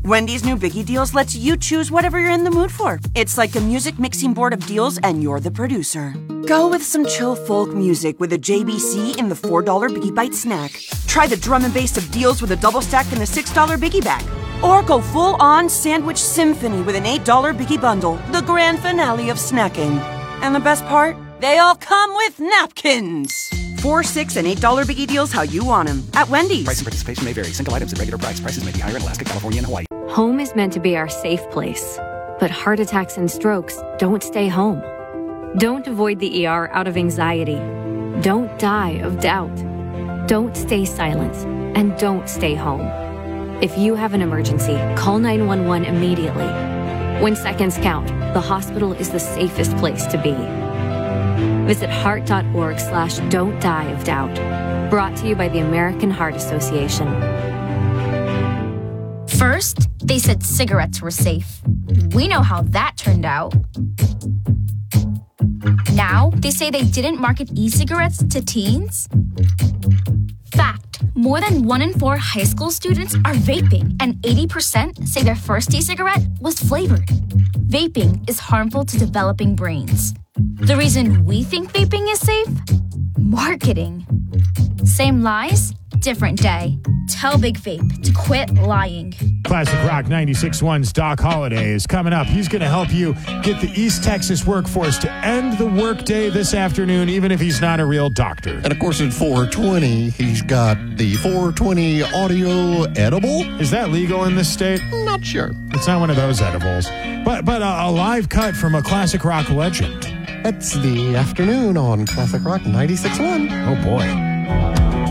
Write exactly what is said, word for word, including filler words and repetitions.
Wendy's new Biggie Deals lets you choose whatever you're in the mood for. It's like a music mixing board of deals, and you're the producer. Go with some chill folk music with a J B C in the four dollar Biggie Bite snack. Try the drum and bass of deals with a double stack in the six dollar Biggie Bag. Or go full-on sandwich symphony with an eight dollar Biggie Bundle, the grand finale of snacking. And the best part? They all come with napkins. Four, six, and eight dollar Biggie Deals how you want them at Wendy's. Price and participation may vary. Single items at regular price. Prices may be higher in Alaska, California, and Hawaii. Home is meant to be our safe place, but heart attacks and strokes don't stay home. Don't avoid the E R out of anxiety. Don't die of doubt. Don't stay silent, and don't stay home. If you have an emergency, call nine one one immediately. When seconds count, the hospital is the safest place to be. Visit heart.org slash don't die of doubt. Brought to you by the American Heart Association. First, they said cigarettes were safe. We know how that turned out. Now, they say they didn't market e-cigarettes to teens. Fact, more than one in four high school students are vaping, and eighty percent say their first e-cigarette was flavored. Vaping is harmful to developing brains. The reason we think vaping is safe? Marketing. Same lies, different day. Tell Big Vape to quit lying. Classic Rock ninety-six point one's Doc Holliday is coming up. He's going to help you get the East Texas workforce to end the workday this afternoon, even if he's not a real doctor. And of course, at four twenty, he's got the four twenty audio edible. Is that legal in this state? Not sure. It's not one of those edibles. But, but a, a live cut from a classic rock legend. That's the afternoon on Classic Rock ninety-six point one. Oh, boy.